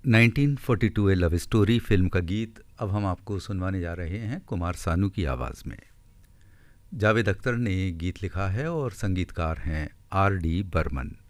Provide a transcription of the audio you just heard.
1942 ए love story film का गीत अब हम आपको सुनवाने जा रहे हैं कुमार सानू की आवाज़ में। जावेद अख्तर ने गीत लिखा है और संगीतकार हैं आर डी बर्मन।